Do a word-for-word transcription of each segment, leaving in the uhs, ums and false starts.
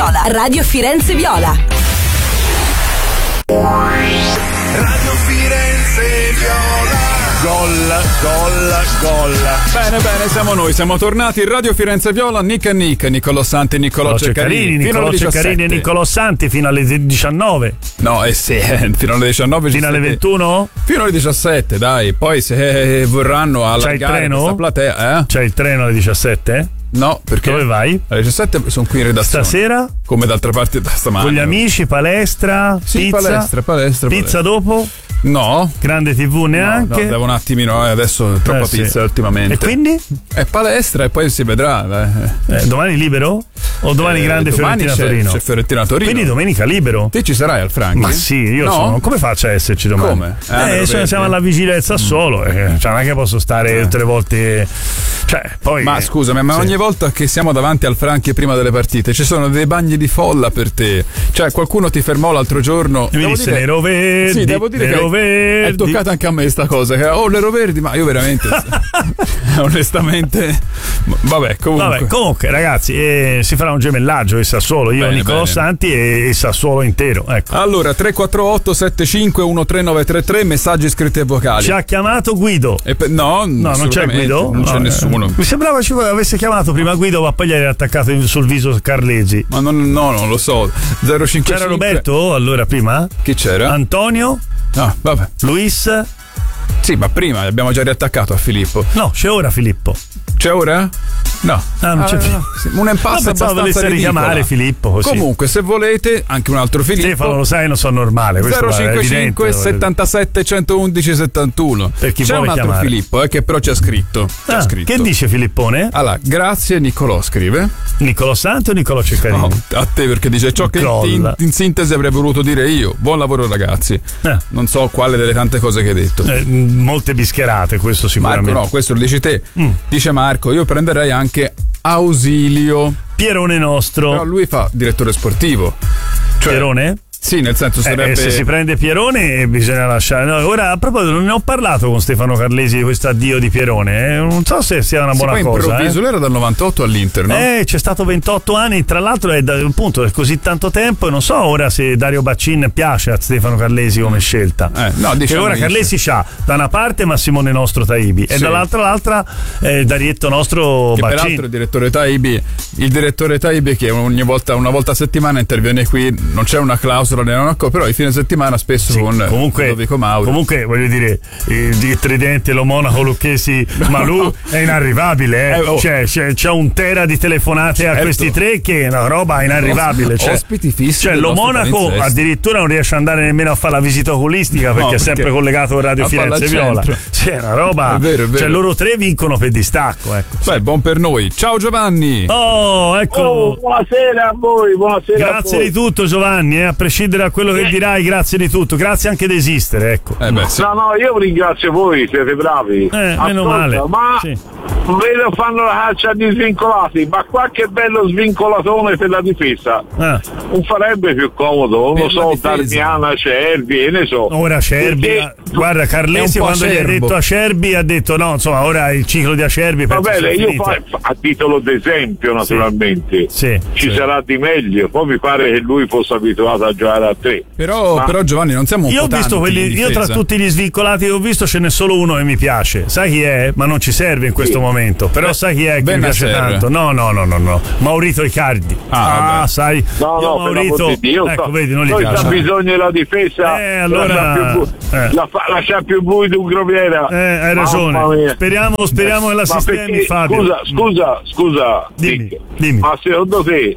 Viola. Radio Firenze Viola. Radio Firenze Viola. Gol, gol, gol. Bene, bene, siamo noi, siamo tornati in Radio Firenze Viola. Nick e Nick, Niccolò Santi e Niccolò Ceccarini. Niccolò Ceccarini e Niccolò Santi fino alle diciannove. No, eh sì, fino alle diciannove. Fino alle ventuno? Fino alle diciassette, dai. Poi se vorranno allargare questa platea, eh? C'è il treno alle diciassette? No, perché dove vai? Alle diciassette sono qui in redazione. Stasera? Come d'altra parte da stamani. Con gli amici, palestra, sì, pizza. palestra, palestra. Pizza palestra. Dopo? No. Grande tivù neanche? No, no, devo un attimino, eh, adesso troppa eh, pizza sì. ultimamente. E quindi? È palestra e poi si vedrà. Eh, domani libero? O domani eh, grande domani Fiorentina c'è, Torino? C'è Fiorentina Torino. Quindi domenica libero? Te ci sarai al Franchi? Ma sì, io no? sono. Come faccio a esserci domani? Come? Eh, eh siamo, siamo alla vigilia del Sassuolo, mm. eh, cioè non è che posso stare eh. tutte le volte. Cioè, poi. Ma scusami, ma sì. ogni volta che siamo davanti al Franchi prima delle partite ci sono dei bagni di folla per te. Cioè, qualcuno ti fermò l'altro giorno. E mi disse dire, nero verdi. Sì, devo dire nero che verdi. è toccata anche a me sta cosa. Che, oh, nero verdi, ma io veramente. onestamente. Vabbè, comunque. Vabbè, comunque, ragazzi, eh, si farà un gemellaggio il Sassuolo. Io, bene, Niccolò bene. Santi e il Sassuolo intero. Ecco. Allora, tre quattro otto sette cinque uno tre nove tre tre, messaggi scritti e vocali. Ci ha chiamato Guido. E pe- no, no, non c'è Guido. Non no, c'è eh. nessuno. Mi sembrava ci avesse chiamato prima Guido, ma poi gli era attaccato sul viso Carlesi. Ma non, no, non lo so. zero cinque cinque C'era Roberto allora prima? Chi c'era? Antonio? Ah, vabbè. Luis? Sì, ma prima abbiamo già riattaccato a Filippo. No, c'è ora Filippo. C'è ora? No. Ah, non c'è ah, più. No. Un impasse abbastanza ridicolo. Richiamare Filippo così. Comunque, se volete, anche un altro Filippo. Stefano, lo sai, non so normale. zero cinque cinque settantasette centoundici settantuno. Per chi c'è vuole un altro chiamare. Filippo, eh, che però ci ha scritto. Ci ah, ha scritto. Che dice Filippone? Allora, grazie Niccolò, scrive. Niccolò Santi o Niccolò Ceccarini? No, a te, perché dice ciò che in, in sintesi avrei voluto dire io. Buon lavoro, ragazzi. Eh. Non so quale delle tante cose che hai detto. Eh, molte bischerate, questo sicuramente. Marco, no, questo lo dici te. Mm. Dice Marco, io prenderei anche Ausilio Pierone nostro. Però lui fa direttore sportivo. Cioè, Pierone? Sì, nel senso sarebbe... Eh, se si prende Pierone bisogna lasciare. No, ora, a proposito, non ne ho parlato con Stefano Carlesi di questo addio di Pierone. Eh? Non so se sia una buona sì, cosa. Improvviso, eh? lui era dal novantotto all'Inter, no? Eh, c'è stato ventotto anni, tra l'altro è da, appunto è così tanto tempo e non so ora se Dario Baccin piace a Stefano Carlesi come scelta. Eh, no, diciamo che ora Carlesi c'ha da una parte Massimone Nostro Taibi sì. e dall'altra l'altra eh, Darietto Nostro che Baccin. Peraltro il direttore Taibi, il direttore Taibi che ogni volta, una volta a settimana interviene qui, non c'è una clausola né una cosa, però i fine settimana spesso sì, con comunque, Ludovico Mauro. Comunque voglio dire il, il tridente, lo Monaco, Lucchesi, Malù no. è inarrivabile, eh? Eh, oh. c'è, c'è, c'è un tera di telefonate a certo. questi tre che è una roba inarrivabile. Cioè, ospiti fissi. Cioè lo Monaco addirittura non riesce ad andare nemmeno a fare la visita oculistica perché no, è sempre collegato a Radio a Firenze Viola. C'è una roba. È vero, è vero. Cioè loro tre vincono per distacco. Ecco. Beh, buon per noi. Ciao Giovanni. Oh, ecco. Oh, buonasera a voi, buonasera. Grazie a voi. di tutto Giovanni, eh, a prescindere da quello che eh. dirai, grazie di tutto, grazie anche di esistere, ecco. Eh beh, sì. No, no, io ringrazio voi, siete bravi. Eh, Ascolta, meno male. Ma sì. vedo fanno la caccia di svincolati, ma qualche bello svincolatone per la difesa. Ah. Non farebbe più comodo, non lo so, Darmiana, Cerbi, e ne so. Ora Cerbi, perché, guarda Carlesi quando acerbo. Gli ha detto a Cerbi ha detto no, insomma, ora il ciclo di Acerbi va bene, io fa, a titolo d'esempio naturalmente sì. ci sì. sarà di meglio, poi mi pare che lui fosse abituato a giocare a tre. Però, ma... però Giovanni non siamo un io po' ho visto quelli, io tra tutti gli svincolati che ho visto ce n'è solo uno che mi piace, sai chi è? Ma non ci serve in questo sì. momento, però Beh, sai chi è che mi piace tanto? No, no, no, no, no. Maurito Icardi. Ah, ah sai. No, no, Maurito. Dio, ecco, vedi, non gli noi piace. C'ha bisogno della difesa. Eh, allora più, eh. la, fa, la c'ha più bui di un groviera. Eh, hai ragione. Speriamo, speriamo che la sistemi, Fabio. Scusa, scusa, scusa. Dimmi, dimmi. Ma secondo te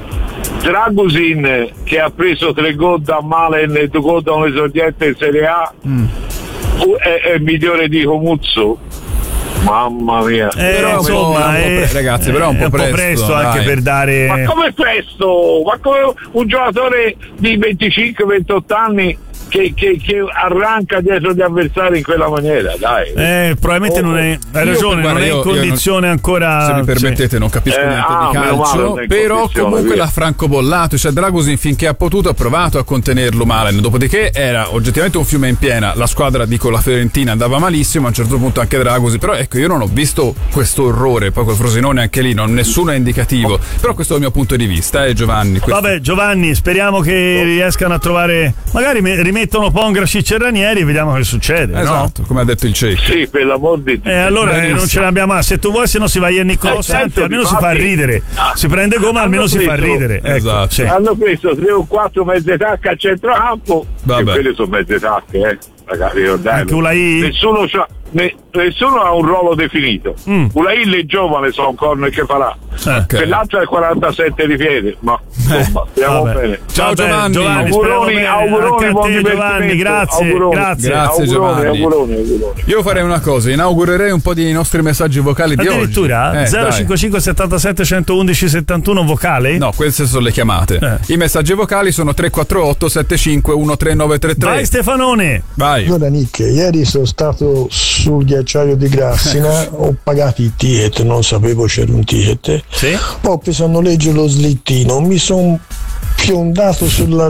Dragusin, che ha preso tre gol da Malen e due gol da un esordiente in Serie A, mm. è, è migliore di Comuzzo? Mamma mia, eh, però insomma, è, è, ragazzi, però è un po' è presto, un po' presto anche dai. per dare. Ma come presto? Ma come un giocatore di venticinque ventotto anni che, che, che arranca dietro gli avversari in quella maniera, dai. Eh, probabilmente oh, non è, hai ragione, io, non è in condizione non, ancora. Se mi permettete, sì. non capisco eh, niente ah, di calcio, però comunque l'ha francobollato, cioè Dragosin finché ha potuto ha provato a contenerlo Malen, dopodiché era oggettivamente un fiume in piena, la squadra, dico la Fiorentina, andava malissimo, a un certo punto anche Dragosin, però ecco io non ho visto questo orrore, poi col Frosinone anche lì, non, nessuno è indicativo, però questo è il mio punto di vista, eh Giovanni. Questo... Vabbè Giovanni, speriamo che riescano a trovare, magari rimettono Pongracic e Ranieri e vediamo che succede. Esatto, no? come ha detto il Cecco. Sì, per l'amor di Dio. Eh, allora eh, non ce l'abbiamo, se tu vuoi, se no si va a Niccolò eh, Santi, almeno si fa ridere. Si prende gomma, almeno si fa ridere. Ecco, esatto. Sì. Hanno preso tre o quattro mezze tacche a centrocampo, e quelle sono mezze tacche, eh. Magari anche Ulai? Nessuno c'ha, ne, nessuno ha un ruolo definito. Mm. Ulai è giovane, sono un corner che farà. Eh, okay. Per l'altro è quarantasette di piede, ma insomma, stiamo eh, bene. Ciao Giovanni, Giovanni auguroni, auguroni, buon Giovanni, grazie, auguroni. grazie, grazie Giovanni. Auguroni, auguroni. Io farei una cosa, inaugurerei un po' di nostri messaggi vocali di oggi. Addirittura eh, zero cinquantacinque settantasette centoudici settantuno vocali? No, queste sono le chiamate. Eh. I messaggi vocali sono tre quattro otto sette cinque uno tre nove tre tre. Vai Stefanone. Vai. Allora Nick, ieri sono stato sul ghiacciaio di Grassina, ho pagato il ticket, non sapevo c'era un ticket. Sì? Poi ho preso a noleggio lo slittino, mi sono fiondato sul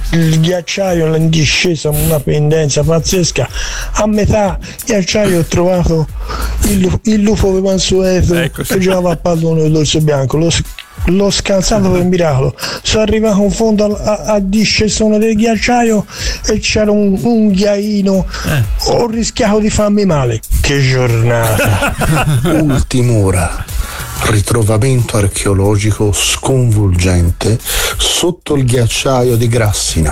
ghiacciaio in discesa, una pendenza pazzesca. A metà ghiacciaio ho trovato il, il lupo di Mansueto che giocava a pallone del Dorso Bianco. Lo, l'ho scalzato per miracolo, sono arrivato in fondo a, a, a discesone del ghiacciaio e c'era un, un ghiaino, eh. ho rischiato di farmi male. Che giornata. Ultim'ora, ritrovamento archeologico sconvolgente sotto il ghiacciaio di Grassina.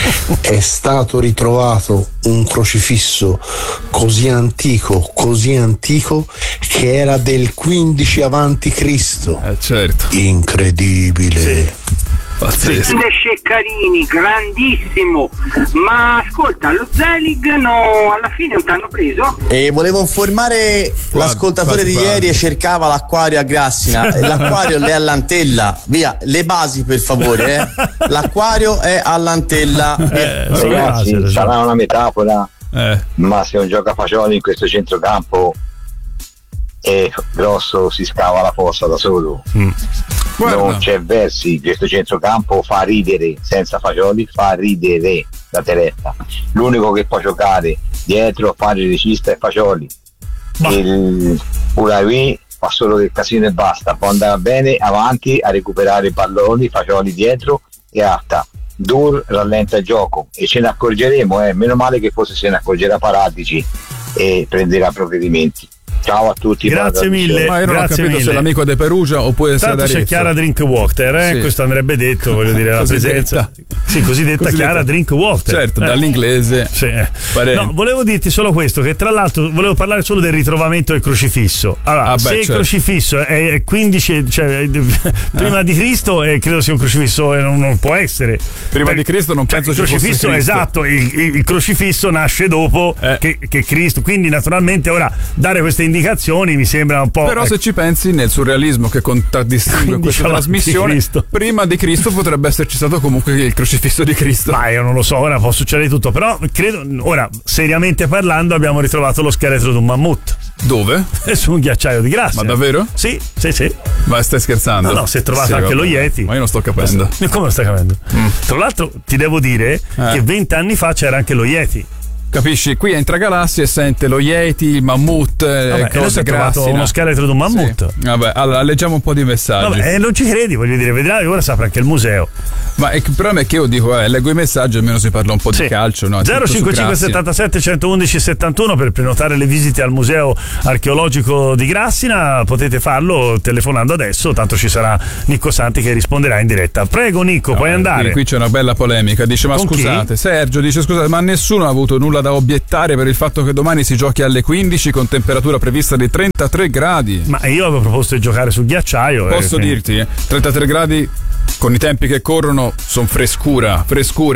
È stato ritrovato un crocifisso così antico, così antico che era del quindici avanti Cristo. Eh certo. Incredibile. Sì. Pazzesco. Ceccarini, grandissimo. Ma ascolta, lo Zelig no, alla fine non ti hanno preso? E volevo informare guarda, l'ascoltatore guarda, di ieri e cercava l'acquario a Grassina. L'acquario è all'Antella. Via, le basi per favore, eh. L'acquario è all'Antella. Eh, ragazzi, sarà una metafora, eh. ma se un giocafagioli in questo centrocampo è grosso, si scava la fossa da solo. Mm. Non c'è versi, questo centrocampo fa ridere, senza Fagioli fa ridere da Teretta. L'unico che può giocare dietro a fare il regista è Fagioli. Il Urawi fa solo del casino e basta, può andare bene avanti a recuperare i palloni, Fagioli dietro e atta. Dur rallenta il gioco e ce ne accorgeremo, eh. Meno male che forse se ne accorgerà Paratici e prenderà provvedimenti. Ciao a tutti, grazie mille. Ma io non grazie ho capito mille. se è l'amico De Perugia oppure se tanto c'è Chiara Drinkwater, eh? Sì. Questo andrebbe detto, voglio dire, la presenza. Sì, cosiddetta Chiara Drinkwater. Certo, eh. dall'inglese. Sì. No, volevo dirti solo questo, che tra l'altro volevo parlare solo del ritrovamento del crocifisso. Allora, ah, beh, se certo. il crocifisso è quindici, cioè prima ah. di Cristo, eh, credo sia un crocifisso, eh, non, non può essere. Prima per, di Cristo non penso cioè, ci fosse crocifisso, Cristo. Esatto, il, il, il crocifisso nasce dopo eh. che, che Cristo, quindi naturalmente ora dare queste indicazioni mi sembra un po'. Però ecco. se ci pensi nel surrealismo che contraddistingue questa trasmissione, di prima di Cristo potrebbe esserci stato comunque il crocifisso di Cristo. Ma io non lo so, ora può succedere tutto, però credo, ora seriamente parlando abbiamo ritrovato lo scheletro di un mammut. Dove? Su un ghiacciaio di Grassina. Ma davvero? Sì, sì, sì. Ma stai scherzando? No, no, si è trovato sì, anche vabbè. lo Yeti. Ma io non sto capendo. Come lo stai capendo? Mm. Tra l'altro ti devo dire eh. che vent'anni fa c'era anche lo Yeti. Capisci? Qui entra Galassi e sente lo Yeti, il mammut, vabbè, cose e trovato uno scheletro di un mammut. Sì. Vabbè, allora leggiamo un po' di messaggi. Vabbè, eh, non ci credi, voglio dire, vedrai, ora saprà anche il museo. Ma il problema è che io dico, eh, leggo i messaggi, almeno si parla un po' sì. di calcio, no? zero cinquantacinque settantasette centoudici settantuno per prenotare le visite al museo archeologico di Grassina, potete farlo telefonando adesso, tanto ci sarà Nicco Santi che risponderà in diretta. Prego Nicco, no, puoi eh, andare. Qui, qui c'è una bella polemica, dice ma Con scusate, chi? Sergio dice scusate, ma nessuno ha avuto nulla da obiettare per il fatto che domani si giochi alle quindici con temperatura prevista di trentatré gradi. Ma io avevo proposto di giocare sul ghiacciaio. Posso eh, dirti, eh, trentatré gradi con i tempi che corrono sono frescura, frescura.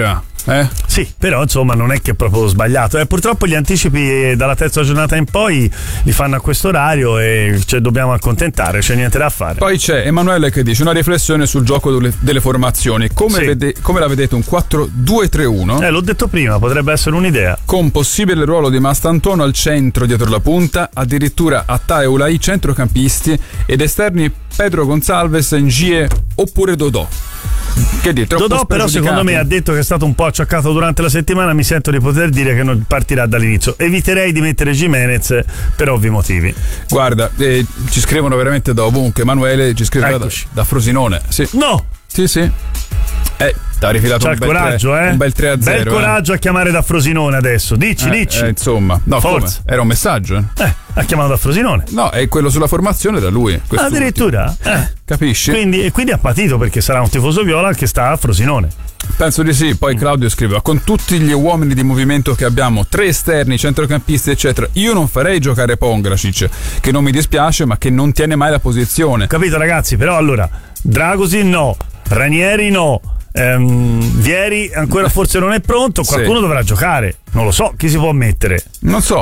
Eh? Sì, però insomma non è che è proprio sbagliato. Eh, purtroppo gli anticipi dalla terza giornata in poi li fanno a questo orario e cioè, dobbiamo accontentare, c'è niente da fare. Poi c'è Emanuele che dice una riflessione sul gioco delle, delle formazioni. Come, sì. vede, come la vedete un quattro due tre uno? Eh, l'ho detto prima, potrebbe essere un'idea. Con possibile ruolo di Mastantuono al centro dietro la punta, addirittura Attà e Ulai centrocampisti ed esterni Pedro Gonçalves, Ngie oppure Dodò. Che dire, Dodò però secondo me ha detto che è stato un po' acciaccato durante la settimana, mi sento di poter dire che non partirà dall'inizio. Eviterei di mettere Gimenez per ovvi motivi. Guarda, eh, ci scrivono veramente da ovunque. Emanuele ci scrive da, da Frosinone. Sì. No! Sì, sì. Eh, t'ha rifilato C'ha un il bel coraggio, tre, eh? un bel tre a zero. Bel coraggio eh. a chiamare da Frosinone adesso. Dici, eh, dici. Eh, insomma, no, Forza. Come? Era un messaggio. Eh? eh, ha chiamato da Frosinone. No, è quello sulla formazione da lui. Addirittura? Eh. Capisci? Quindi, e quindi ha patito perché sarà un tifoso viola che sta a Frosinone. Penso di sì. Poi Claudio scrive: con tutti gli uomini di movimento che abbiamo, tre esterni, centrocampisti eccetera, io non farei giocare Pongracic, che non mi dispiace ma che non tiene mai la posizione. Capito ragazzi? Però allora Dragosin no, Ranieri no, ehm, Vieri ancora forse non è pronto, qualcuno sì. dovrà giocare, non lo so, chi si può mettere? Non so.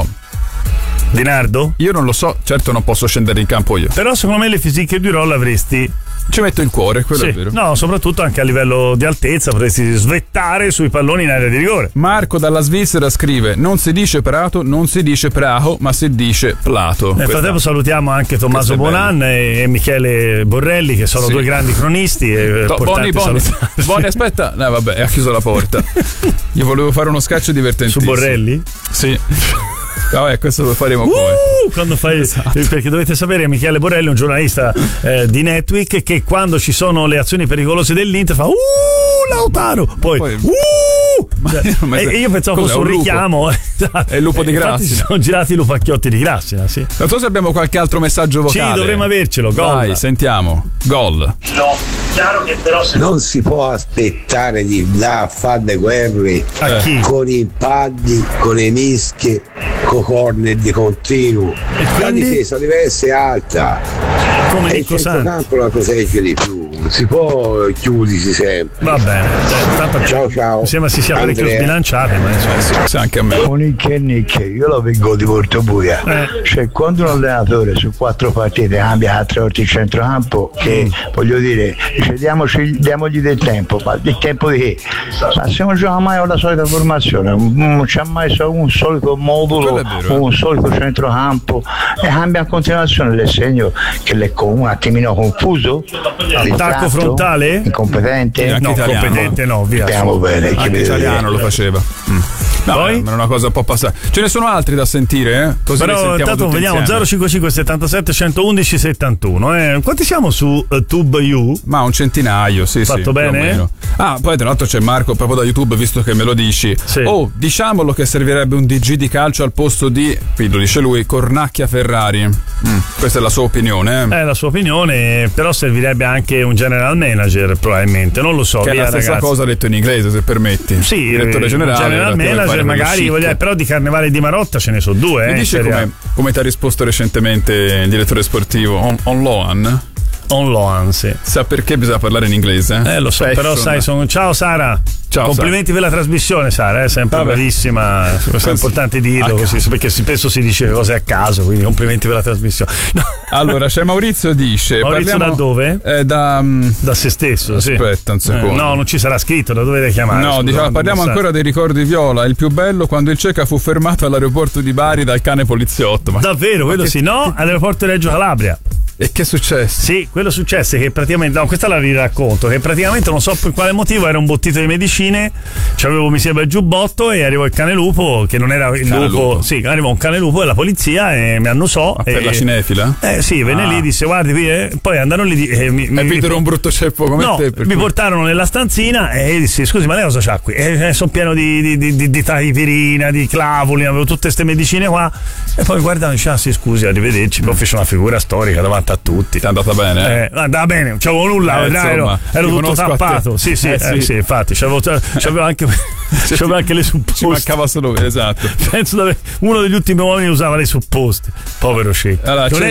Di Nardo? Io non lo so, certo non posso scendere in campo io. Però secondo me le fisiche di Roll avresti... Ci metto il cuore, quello sì. è vero. No, soprattutto anche a livello di altezza potresti svettare sui palloni in area di rigore. Marco dalla Svizzera scrive: non si dice Prato, non si dice Praho, ma si dice Plato. Nel frattempo salutiamo anche Tommaso Bonan e, e Michele Borrelli, che sono sì. due grandi cronisti e no, Boni, Boni, Boni, aspetta, no vabbè, ha chiuso la porta. Io volevo fare uno sketch divertentissimo. Su Borrelli? Sì. Vabbè, questo lo faremo uh, poi. Quando fai, esatto. Perché dovete sapere che Michele Borrelli è un giornalista eh, di Netweek che quando ci sono le azioni pericolose dell'Inter fa uh Lautaro, poi, poi uh cioè, e io pensavo fosse un richiamo. È il lupo di Grassina. Si sono girati i lupacchiotti di Grassina, sì. Non so se abbiamo qualche altro messaggio vocale. Sì, dovremmo avercelo. Gol. Vai, sentiamo. Gol. No, chiaro che però se non si può aspettare di là a fare le guerre eh. con i paddi, con le mischie, con corner di continuo. La difesa deve essere alta. Come e il centrocampo la protegge di più. Non si può chiudersi sempre. Va bene. Cioè, tanto ciao ciao. Mi sembra si sia parecchio sbilanciati, ma insomma, sì, sì, anche a me. Con il Nicche, io lo vengo di Portobuia. Eh. Cioè, quando un allenatore su quattro partite cambia tre volte il centrocampo, che mm. voglio dire, dice, diamoci, diamogli del tempo, ma del tempo di che? Ma se non gioca mai con la solita formazione, non c'è mai un solito modulo, vero, un eh. solito centrocampo, e cambia in continuazione. Le segno che le un attimino confuso, attacco frontale, incompetente, no, italiano. competente no, via. Andiamo bene, anche italiano lo faceva. Mm. No, poi? Ma è una cosa un po' passata. Ce ne sono altri da sentire, eh? Così però intanto vediamo zero cinquantacinque settantasette centoudici settantuno. Eh. Quanti siamo su uh, Tube U? Ma un centinaio, sì, fatto sì. bene? Ah, poi tra l'altro c'è Marco proprio da YouTube, visto che me lo dici. Sì. Oh, diciamolo che servirebbe un D G di calcio al posto di, qui lo dice lui, Cornacchia Ferrari. Mm. Questa è la sua opinione, eh? È la sua opinione, però servirebbe anche un general manager, probabilmente, non lo so. Che via, è la stessa ragazzi. cosa detto in inglese, se permetti. Sì, direttore generale, general manager, magari, voglio, però di Carnevale e di Marotta ce ne sono due. Mi eh, dice come, come ti ha risposto recentemente il direttore sportivo On, on Loan? On Loan, sì. Sa perché bisogna parlare in inglese? Eh, lo so, Fashion. Però sai, sono... ciao Sara. Ciao, complimenti Sara. Per la trasmissione, Sara, è sempre Vabbè. bravissima. Questo è importante dirlo, così, perché spesso si dice cose a caso, quindi complimenti per la trasmissione. No. Allora, c'è Maurizio dice. Maurizio parliamo, da dove? Eh, da, da se stesso. Aspetta un secondo. Eh, no, non ci sarà scritto, da dovete chiamare. No, diciamo, parliamo ancora dei ricordi viola. Il più bello quando il Ceca fu fermato all'aeroporto di Bari dal cane poliziotto. Ma davvero, quello che... sì, no? All'aeroporto di Reggio Calabria. E che successe? Sì, quello successe che praticamente, no, questa la riracconto, che praticamente non so per quale motivo era un bottito di medicine, c'avevo mi sembra il giubbotto e arrivò il cane lupo, che non era il cane lupo, lupo, sì, arrivò un cane lupo e la polizia e mi annusò. Ma per e, la cinefila? Eh sì, venne ah. lì, disse guardi qui, eh, poi andarono lì e mi, e videro un brutto ceppo come no, te. Per mi cui... portarono nella stanzina e dissi scusi ma lei cosa c'ha qui? E eh, sono pieno di, di, di, di, di taipirina, di clavoli, avevo tutte queste medicine qua e poi guardano e dice ah sì scusi arrivederci, poi fece una figura storica davanti a tutti. Ti è andata bene? Eh, andava bene, non c'avevo nulla, eh, dai, ero, ero tutto tappato. Sì, sì, eh, sì. Eh, sì, infatti, c'avevo, c'avevo anche, c'avevo anche le supposte. Ci mancava solo, esatto. Penso che uno degli ultimi uomini usava le supposte. Povero scemo. Allora,